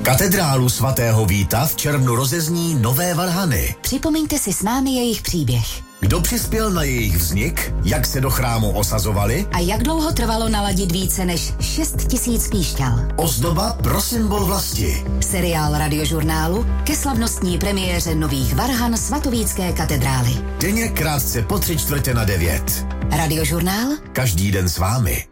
Katedrálu svatého Víta v červnu rozezní nové varhany. Připomeňte si s námi jejich příběh. Kdo přispěl na jejich vznik, jak se do chrámu osazovali a jak dlouho trvalo naladit více než 6 000 píšťal. Ozdoba pro symbol vlasti. Seriál Radiožurnálu ke slavnostní premiéře nových varhan svatovícké katedrály. Denně krátce po 8:45. Radiožurnál. Každý den s vámi.